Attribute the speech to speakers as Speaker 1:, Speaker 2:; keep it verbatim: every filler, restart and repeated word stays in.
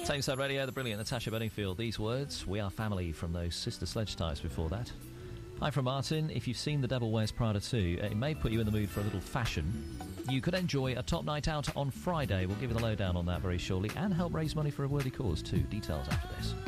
Speaker 1: Tameside Radio, the brilliant Natasha Bedingfield. These words, we are family, from those Sister Sledge types before that. Hi from Martin. If you've seen The Devil Wears Prada two, it may put you in the mood for a little fashion. You could enjoy a top night out on Friday. We'll give you the lowdown on that very shortly, and help raise money for a worthy cause too. Details after this.